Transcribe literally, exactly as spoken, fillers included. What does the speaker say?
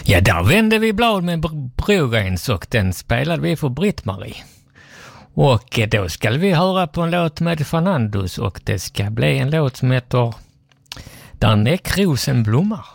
Ja, där vände vi blad med Brogreens och den spelade vi för Britt-Marie. Och då ska vi höra på en låt med Fernandos och det ska bli en låt som heter Där näckrosen blommar.